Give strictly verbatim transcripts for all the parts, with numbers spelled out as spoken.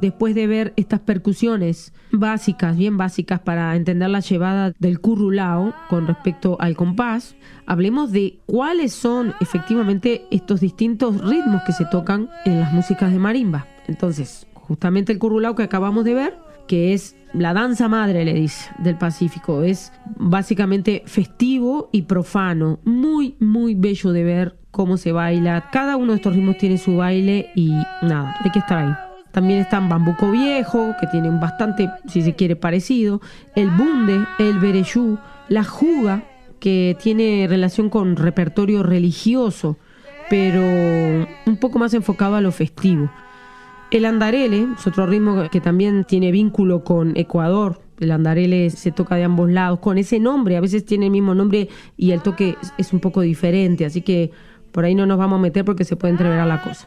después de ver estas percusiones básicas, bien básicas para entender la llevada del currulao con respecto al compás, hablemos de cuáles son efectivamente estos distintos ritmos que se tocan en las músicas de marimba. Entonces, justamente el currulao que acabamos de ver, que es la danza madre, le dice, del Pacífico, es básicamente festivo y profano, muy, muy bello de ver cómo se baila. Cada uno de estos ritmos tiene su baile y nada, hay que estar ahí. También está en Bambuco Viejo, que tiene un bastante, si se quiere, parecido. El bunde, el bereyú, la juga, que tiene relación con repertorio religioso, pero un poco más enfocado a lo festivo. El andarele es otro ritmo que también tiene vínculo con Ecuador. El andarele se toca de ambos lados, con ese nombre. A veces tiene el mismo nombre y el toque es un poco diferente, así que por ahí no nos vamos a meter porque se puede entreverar la cosa.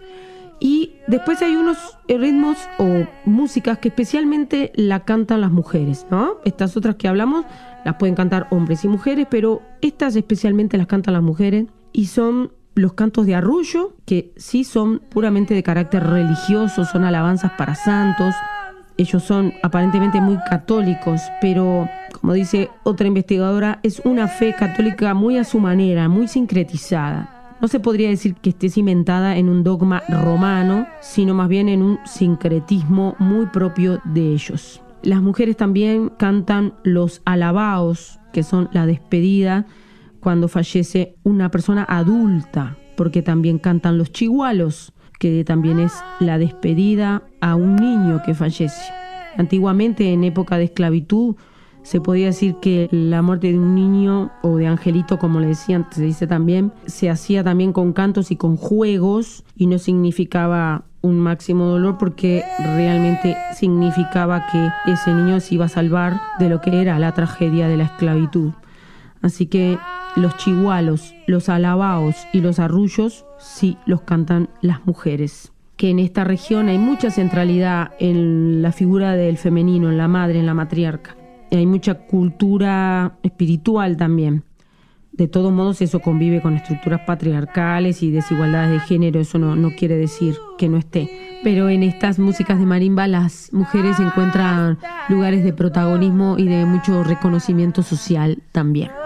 Y después hay unos ritmos o músicas que especialmente la cantan las mujeres, ¿no? Estas otras que hablamos las pueden cantar hombres y mujeres, pero estas especialmente las cantan las mujeres y son los cantos de arrullo, que sí son puramente de carácter religioso, son alabanzas para santos. Ellos son aparentemente muy católicos, pero como dice otra investigadora, es una fe católica muy a su manera, muy sincretizada. No se podría decir que esté cimentada en un dogma romano, sino más bien en un sincretismo muy propio de ellos. Las mujeres también cantan los alabaos, que son la despedida cuando fallece una persona adulta, porque también cantan los chigualos, que también es la despedida a un niño que fallece. Antiguamente, en época de esclavitud, se podía decir que la muerte de un niño, o de angelito, como le decían, se dice también, se hacía también con cantos y con juegos, y no significaba un máximo dolor porque realmente significaba que ese niño se iba a salvar de lo que era la tragedia de la esclavitud. Así que los chigualos, los alabaos y los arrullos sí los cantan las mujeres. Que en esta región hay mucha centralidad en la figura del femenino, en la madre, en la matriarca. Hay mucha cultura espiritual también. De todos modos, eso convive con estructuras patriarcales y desigualdades de género. Eso no, no quiere decir que no esté. Pero en estas músicas de marimba las mujeres encuentran lugares de protagonismo y de mucho reconocimiento social también.